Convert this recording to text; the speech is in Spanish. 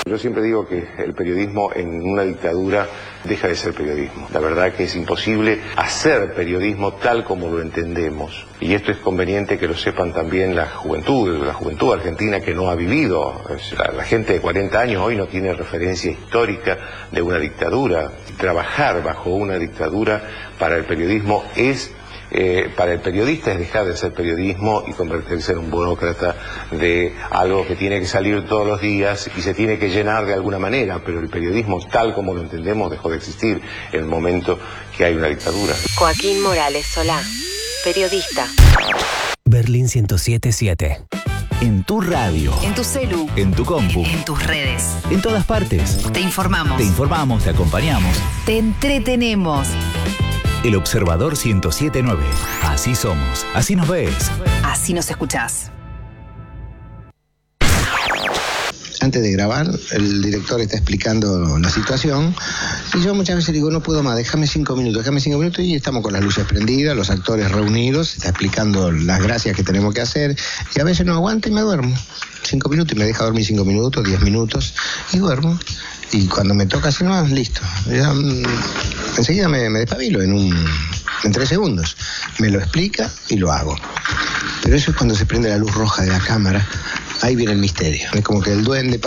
Yo siempre digo que el periodismo en una dictadura deja de ser periodismo. La verdad que es imposible hacer periodismo tal como lo entendemos. Y esto es conveniente que lo sepan también la juventud argentina que no ha vivido. La gente de 40 años hoy no tiene referencia histórica de una dictadura. Trabajar bajo una dictadura para el periodismo para el periodista es dejar de ser periodismo y convertirse en un burócrata de algo que tiene que salir todos los días y se tiene que llenar de alguna manera, pero el periodismo tal como lo entendemos dejó de existir en el momento que hay una dictadura. Joaquín Morales Solá, periodista. Berlín 107.7. En tu radio. En tu celu. En tu compu. En tus redes. En todas partes. Te informamos. Te informamos, te acompañamos. Te entretenemos. El Observador 107.9. Así somos, así nos ves. Así nos escuchás. Antes de grabar, el director está explicando la situación y yo muchas veces digo, no puedo más, déjame 5 minutos y estamos con las luces prendidas, los actores reunidos, está explicando las gracias que tenemos que hacer y a veces no aguanto y me duermo. 5 minutos y me deja dormir 5 minutos, 10 minutos y duermo. Y cuando me toca así nomás, listo. Ya, enseguida me despabilo en 3 segundos. Me lo explica y lo hago. Pero eso es cuando se prende la luz roja de la cámara. Ahí viene el misterio. Es como que el duende